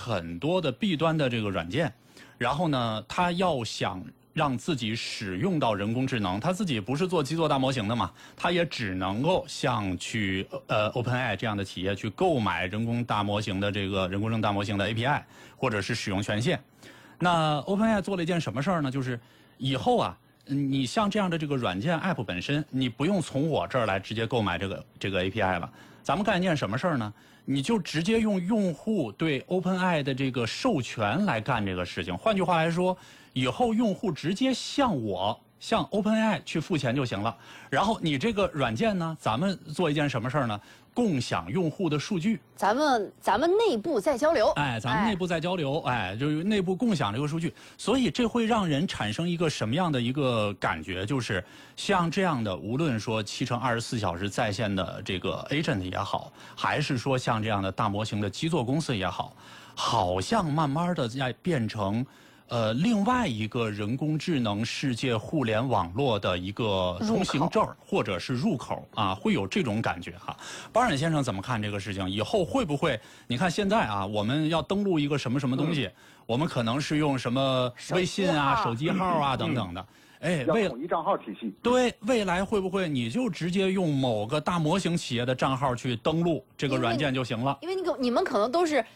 很多的弊端的这个软件，然后呢，他要想让自己使用到人工智能，他自己不是做基座大模型的嘛，他也只能够向去OpenAI 这样的企业去购买人工智能大模型的 API 或者是使用权限。那 OpenAI 做了一件什么事儿呢？就是以后啊，你像这样的这个软件 App 本身，你不用从我这儿来直接购买这个 API 了。咱们干一件什么事儿呢？你就直接用用户对 OpenAI 的这个授权来干这个事情。换句话来说，以后用户直接向 OpenAI 去付钱就行了。然后你这个软件呢，咱们做一件什么事儿呢？共享用户的数据。 咱们内部再交流。 咱们内部再交流，就是内部共享这个数据。所以这会让人产生一个什么样的一个感觉？就是像这样的，无论说7×24小时在线的这个 agent 也好，还是说像这样的大模型的基座公司也好，好像慢慢的在变成另外一个人工智能世界互联网络的一个通行证或者是入口啊，会有这种感觉哈。巴冉先生怎么看这个事情？以后会不会？你看现在啊，我们要登录一个什么东西，我们可能是用什么微信啊、手机号啊等等的。 要统一账号体系。 对，未来会不会你就直接用某个大模型企业的账号去登录这个软件就行了？ 因为你们可能都是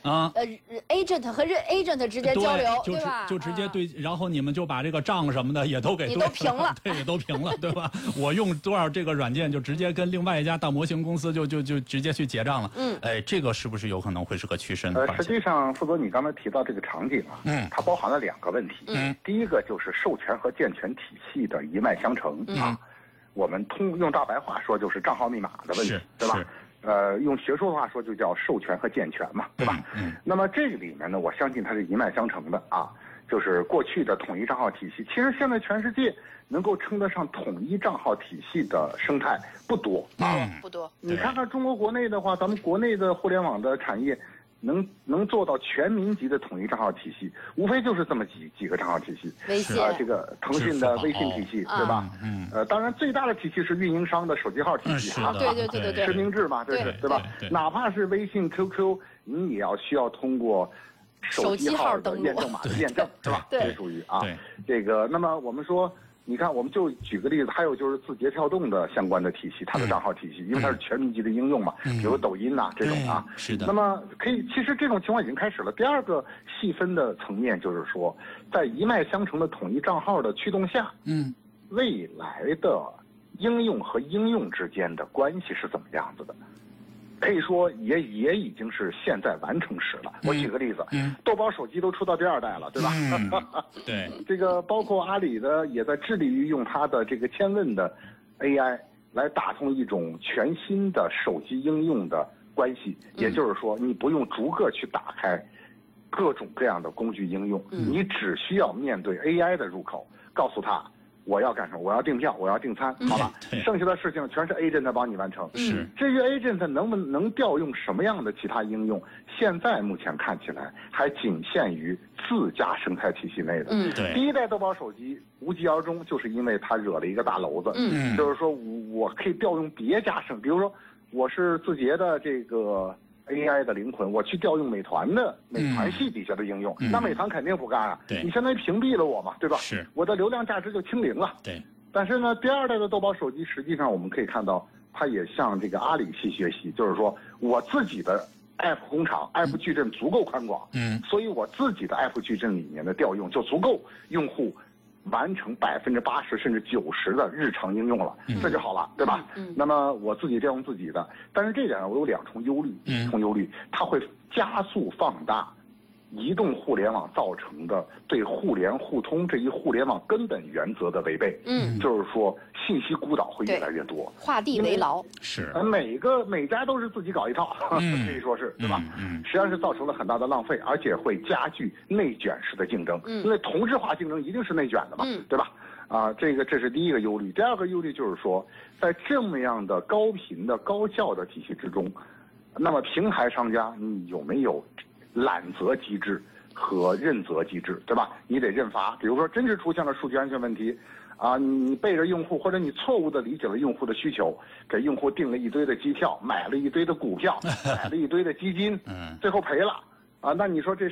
agent 和agent 之间交流，对吧？ 就直接对，然后你们就把这个账什么的也都给你都平了， 对，也都平了，对吧？我用多少这个软件就直接跟另外一家大模型公司就直接去结账了。这个是不是有可能会是个趋势呢？ 实际上，负责你刚才提到这个场景啊，它包含了2个问题。第一个就是授权和健全体系的一脉相承啊，我们用大白话说就是账号密码的问题，对吧？用学术的话说就叫授权和健全嘛，对吧？那么这个里面呢，我相信它是一脉相承的啊，就是过去的统一账号体系，其实现在全世界能够称得上统一账号体系的生态不多啊， 不多。 你看看中国国内的话，咱们国内的互联网的产业。能做到全民级的统一账号体系，无非就是这么几个账号体系。 微信这个腾讯的微信体系，对吧？当然最大的体系是运营商的手机号体系啊， 对， 实名制嘛，这是对吧？哪怕是微信、QQ， 你也需要通过手机号的验证码的验证，是吧？这属于啊，这个。那么我们说。你看，我们就举个例子，还有就是字节跳动的相关的体系，它的账号体系，因为它是全民级的应用嘛，比如抖音呐这种啊。 是的。 那么其实这种情况已经开始了。第二个细分的层面就是说，在一脉相承的统一账号的驱动下，未来的应用和应用之间的关系是怎么样子的？可以说也已经是现在完成时了。我举个例子，豆包手机都出到第2代了，对吧？ 对， 这个包括阿里的也在致力于用它的这个千问的 AI 来打通一种全新的手机应用的关系。也就是说，你不用逐个去打开各种各样的工具应用，你只需要面对 AI 的入口，告诉它。我要干什么？我要订票，我要订餐，好吧？剩下的事情全是 agent 帮你完成。至于 agent 能调用什么样的其他应用，现在目前看起来还仅限于自家生态体系内的。第1代豆包手机无疾而终，就是因为它惹了一个大娄子。就是说我可以调用别家比如说我是字节的这个。AI 的灵魂，我去调用美团系底下的应用，那美团肯定不干啊！你相当于屏蔽了我嘛，对吧？我的流量价值就清零了。但是呢，第2代的豆包手机，实际上我们可以看到，它也向这个阿里系学习，就是说我自己的 App 工厂 App 矩阵足够宽广，所以我自己的 App 矩阵里面的调用就足够用户。完成80%甚至90%的日常应用了，这就好了，对吧？那么我自己调用自己的，但是这点上我有2重忧虑，它会加速放大移动互联网造成的对互联互通这一互联网根本原则的违背。就是说信息孤岛会越来越多， 画地为牢。 每家都是自己搞一套，可以说是，对吧？实际上是造成了很大的浪费，而且会加剧内卷式的竞争。因为同质化竞争一定是内卷的嘛，对吧？这是第一个忧虑。第2个忧虑就是说，在这么样的高频的高效的体系之中，那么平台商家你有没有揽责机制和认责机制，对吧？你得认罚。比如说，真是出现了数据安全问题，你背着用户，或者你错误的理解了用户的需求，给用户订了一堆的机票，买了一堆的股票，买了一堆的基金，最后赔了那你说这